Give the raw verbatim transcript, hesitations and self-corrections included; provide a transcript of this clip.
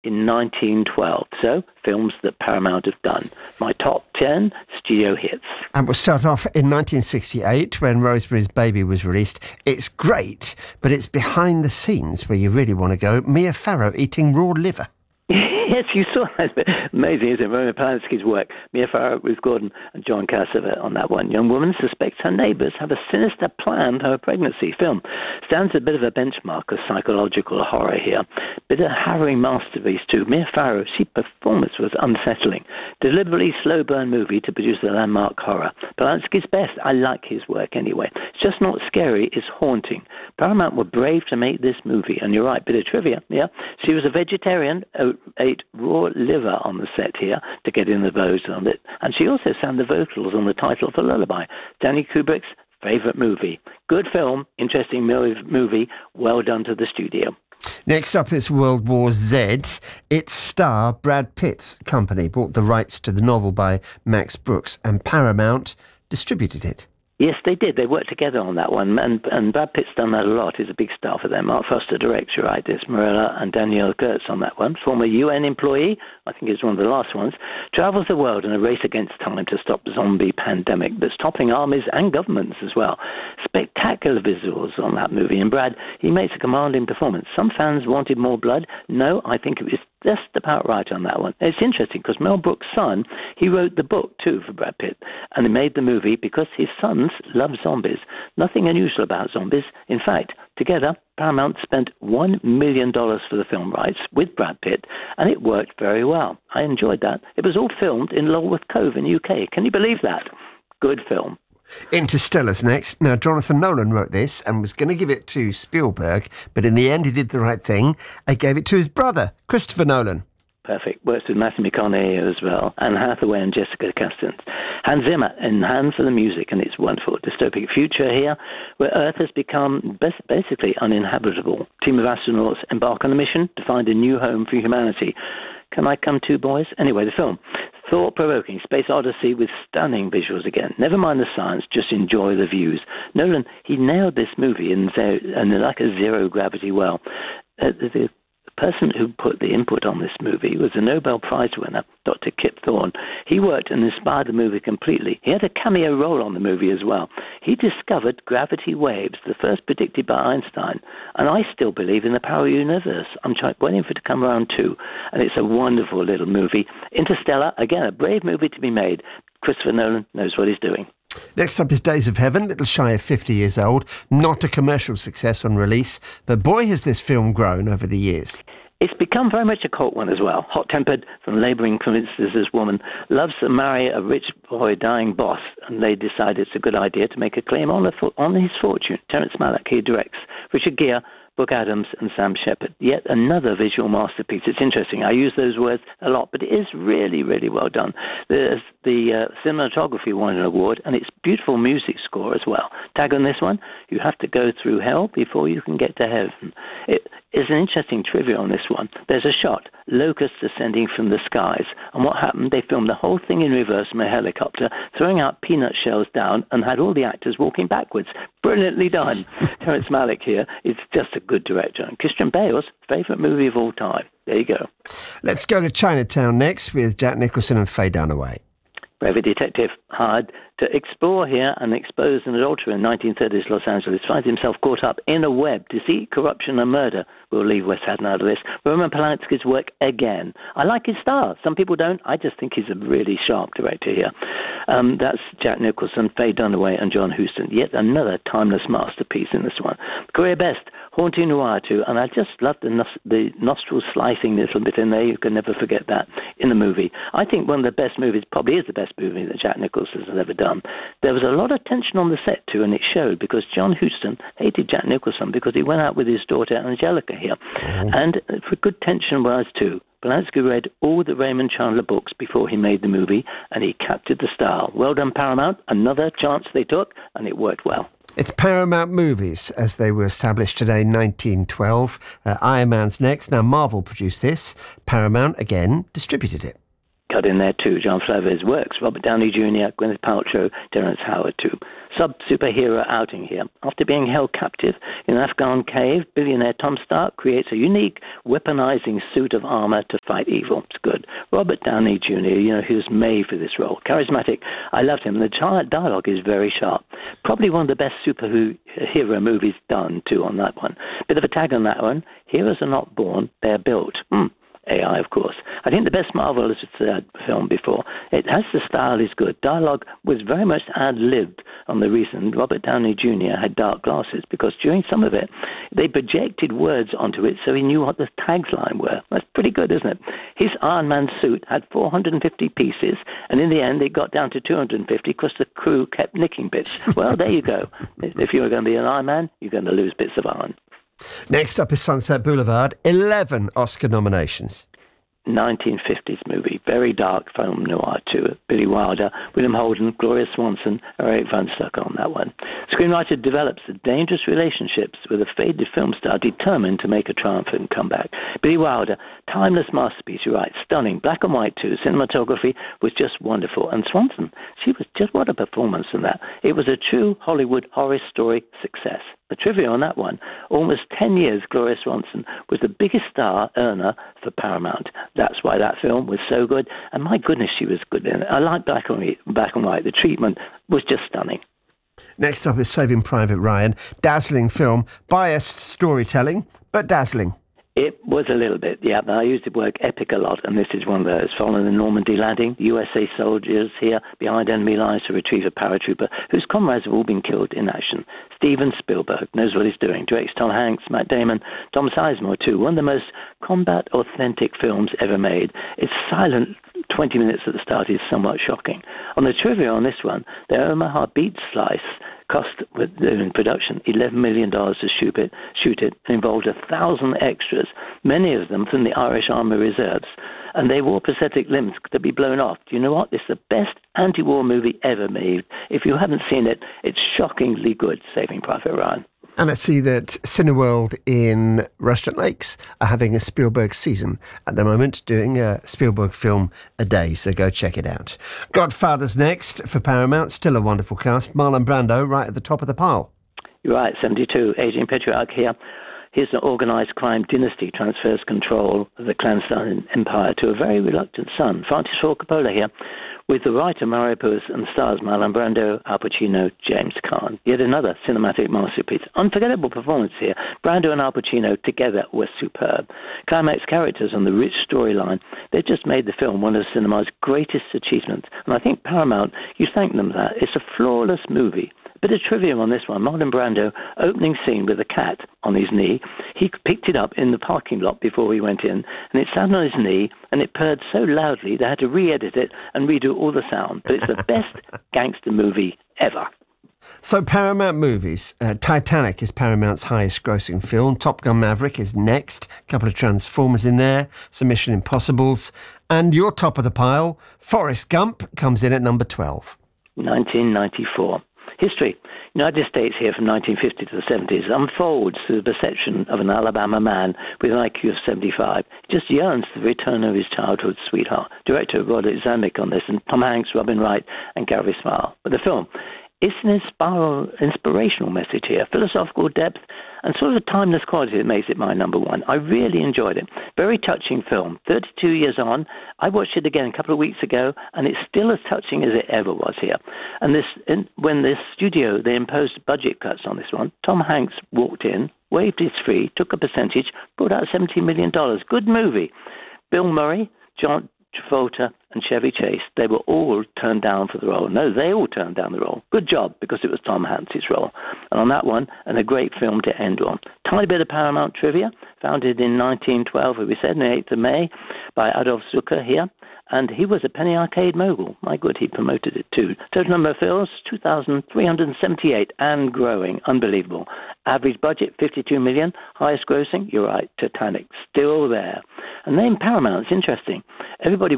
in nineteen twelve. So, films that Paramount have done. My top ten studio hits. And we'll start off in nineteen sixty-eight when Rosemary's Baby was released. It's great, but it's behind the scenes where you really want to go. Mia Farrow eating raw liver. Yes, you saw that. Amazing, isn't it? Roman Polanski's work. Mia Farrow, Ruth Gordon, and John Cassavet on that one. Young woman suspects her neighbours have a sinister plan to her pregnancy. Film stands a bit of a benchmark of psychological horror here. Bit of harrowing masterpiece too. Mia Farrow's performance was unsettling. Deliberately slow burn movie to produce the landmark horror. Polanski's best. I like his work anyway. It's just not scary. It's haunting. Paramount were brave to make this movie, and you're right. Bit of trivia. Yeah, she was a vegetarian. Ate raw liver on the set here to get in the votes on it. And she also sang the vocals on the title of a lullaby. Stanley Kubrick's favourite movie. Good film, interesting movie, well done to the studio. Next up is World War Z. Its star, Brad Pitt's company, bought the rights to the novel by Max Brooks, and Paramount distributed it. Yes, they did. They worked together on that one, and, and Brad Pitt's done that a lot. He's a big star for them. Mark Foster directs, you're right, there's Morella and Danielle Kurtz on that one. Former U N employee, I think it's one of the last ones, travels the world in a race against time to stop the zombie pandemic that's toppling armies and governments as well. Spectacular visuals on that movie, and Brad, he makes a commanding performance. Some fans wanted more blood. No, I think it was just about right on that one. It's interesting because Mel Brooks' son, he wrote the book too for Brad Pitt, and he made the movie because his sons love zombies. Nothing unusual about zombies. In fact, together, Paramount spent one million dollars for the film rights with Brad Pitt, and it worked very well. I enjoyed that. It was all filmed in Lulworth Cove in the U K. Can you believe that? Good film. Interstellar's next. Now, Jonathan Nolan wrote this and was going to give it to Spielberg, but in the end he did the right thing. He gave it to his brother, Christopher Nolan. Perfect. Works with Matthew McConaughey as well, Anne Hathaway and Jessica Chastain. Hans Zimmer in Hands for the Music, and it's wonderful. Dystopic future here, where Earth has become basically uninhabitable. Team of astronauts embark on a mission to find a new home for humanity. Can I come too, boys? Anyway, the film. Thought-provoking space odyssey with stunning visuals again. Never mind the science, just enjoy the views. Nolan, he nailed this movie in, in like a zero-gravity well. Uh, the, the person who put the input on this movie was a Nobel Prize winner, Doctor Kip Thorne. He worked and inspired the movie completely. He had a cameo role on the movie as well. He discovered gravity waves, the first predicted by Einstein. And I still believe in the power universe. I'm trying, waiting for it to come around too. And it's a wonderful little movie. Interstellar, again, a brave movie to be made. Christopher Nolan knows what he's doing. Next up is Days of Heaven, little shy of fifty years old. Not a commercial success on release, but boy has this film grown over the years. It's become very much a cult one as well. Hot-tempered from labouring convinces this woman loves to marry a rich boy dying boss, and they decide it's a good idea to make a claim on, the, on his fortune. Terrence Malick, he directs. Richard Gere, Brooke Adams and Sam Shepard. Yet another visual masterpiece. It's interesting. I use those words a lot, but it is really, really well done. There's the uh, cinematography won an award, and it's beautiful music score as well. Tag on this one, you have to go through hell before you can get to heaven. It is an interesting trivia on this one. There's a shot, locusts ascending from the skies, and what happened, they filmed the whole thing in reverse from a helicopter, throwing out peanut shells down, and had all the actors walking backwards. Brilliantly done. Terrence Malick here is just a good director. And Christian Bale's favourite movie of all time. There you go. Let's go to Chinatown next with Jack Nicholson and Faye Dunaway. Private detective hired to explore here and expose an adulterer in nineteen thirties Los Angeles finds himself caught up in a web. Deceit, corruption and murder. We'll leave Wes Haddon out of this. Roman Polanski's work again. I like his style. Some people don't. I just think he's a really sharp director here. Um, that's Jack Nicholson, Faye Dunaway and John Huston. Yet another timeless masterpiece in this one. Career best, haunting noir too. And I just love the, nos- the nostril slicing little bit in there. You can never forget that in the movie. I think one of the best movies, probably is the best movie that Jack Nicholson has ever done. There was a lot of tension on the set too, and it showed because John Huston hated Jack Nicholson because he went out with his daughter Angelica here. Mm-hmm. And for good tension was too. Polanski read all the Raymond Chandler books before he made the movie, and he captured the style. Well done, Paramount. Another chance they took, and it worked well. It's Paramount Movies, as they were established today in nineteen twelve. Uh, Iron Man's next. Now, Marvel produced this. Paramount, again, distributed it. Got in there too. John Favreau's works. Robert Downey Junior, Gwyneth Paltrow, Terrence Howard too. Sub-superhero outing here. After being held captive in an Afghan cave, billionaire Tom Stark creates a unique weaponizing suit of armor to fight evil. It's good. Robert Downey Junior, you know, he was made for this role. Charismatic. I loved him. The dialogue is very sharp. Probably one of the best superhero movies done, too, on that one. Bit of a tag on that one. Heroes are not born, they're built. Hmm. A I, of course. I think the best Marvel has uh, film before. It has the style is good. Dialogue was very much ad-libbed on the reason Robert Downey Junior had dark glasses, because during some of it, they projected words onto it so he knew what the tagline were. That's pretty good, isn't it? His Iron Man suit had four hundred fifty pieces, and in the end, it got down to two hundred fifty because the crew kept nicking bits. Well, there you go. If you're going to be an Iron Man, you're going to lose bits of iron. Next up is Sunset Boulevard. eleven Oscar nominations. nineteen fifties movie, very dark film noir too. Billy Wilder, William Holden, Gloria Swanson, Eric Van Stucker on that one. Screenwriter develops the dangerous relationships with a faded film star determined to make a triumphant comeback. Billy Wilder, timeless masterpiece, you're right, stunning, black and white too. Cinematography was just wonderful. And Swanson, she was just, what a performance in that. It was a true Hollywood horror story success. The trivia on that one, almost ten years Gloria Swanson was the biggest star earner for Paramount. That's why that film was so good. And my goodness, she was good in it. I like black and white. Black and white. The treatment was just stunning. Next up is Saving Private Ryan. Dazzling film, biased storytelling, but dazzling. It was a little bit, yeah. I used the word epic a lot, and this is one of those. Following the Normandy landing, U S A soldiers here behind enemy lines to retrieve a paratrooper whose comrades have all been killed in action. Steven Spielberg knows what he's doing. Directs Tom Hanks, Matt Damon, Tom Sizemore too. One of the most combat-authentic films ever made. It's silent. twenty minutes at the start is somewhat shocking. On the trivia on this one, the Omaha Beach Slice cost in production eleven million dollars to shoot it, shoot it, and involved a thousand extras, many of them from the Irish Army Reserves, and they wore prosthetic limbs to be blown off. Do you know what? It's the best anti-war movie ever made. If you haven't seen it, it's shockingly good, Saving Private Ryan. And I see that Cineworld in Rushden Lakes are having a Spielberg season at the moment, doing a Spielberg film a day, so go check it out. Godfather's next for Paramount, still a wonderful cast. Marlon Brando right at the top of the pile. You're right, seventy-two, aging patriarch here. Here's an organised crime dynasty transfers control of the clandestine empire to a very reluctant son. Francis Ford Coppola here, with the writer Mario Puzo and stars Marlon Brando, Al Pacino, James Caan. Yet another cinematic masterpiece. Unforgettable performance here. Brando and Al Pacino together were superb. Climax characters on the rich storyline. They just made the film one of cinema's greatest achievements. And I think Paramount, you thank them for that. It's a flawless movie. Bit of trivia on this one. Marlon Brando, opening scene with a cat on his knee. He picked it up in the parking lot before he went in, and it sat on his knee, and it purred so loudly they had to re-edit it and redo all the sound. But it's the best gangster movie ever. So Paramount Movies, uh, Titanic is Paramount's highest grossing film. Top Gun Maverick is next. A couple of Transformers in there. Some Mission Impossibles. And your top of the pile, Forrest Gump, comes in at number twelve. nineteen ninety-four. History. United States here from nineteen fifty to the seventies unfolds through the perception of an Alabama man with an I Q of seventy-five. He just yearns for the return of his childhood sweetheart. Director Robert Zemeckis on this, and Tom Hanks, Robin Wright, and Gary Smile. But the film, it's an inspiral, inspirational message here, philosophical depth, and sort of a timeless quality that makes it my number one. I really enjoyed it. Very touching film. thirty-two years on, I watched it again a couple of weeks ago, and it's still as touching as it ever was here. And this, in, when the studio, they imposed budget cuts on this one, Tom Hanks walked in, waved his fee, took a percentage, brought out seventy million dollars. Good movie. Bill Murray, John Travolta, and Chevy Chase, they were all turned down for the role. No, they all turned down the role. Good job, because it was Tom Hanks' role. And on that one, and a great film to end on. Tiny bit of Paramount trivia, founded in nineteen twelve, as we said, on the eighth of May, by Adolf Zucker here. And he was a penny arcade mogul. My good, he promoted it too. Total number of films, two thousand three hundred seventy-eight, and growing. Unbelievable. Average budget, fifty-two million. Highest grossing, you're right, Titanic, still there. And then Paramount, it's interesting. Everybody